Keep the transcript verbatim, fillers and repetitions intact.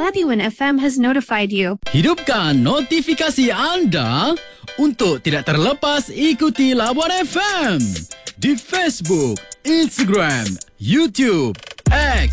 Happy One F M has notified you. Hidupkan notifikasi anda untuk tidak terlepas ikuti Labuan F M di Facebook, Instagram, YouTube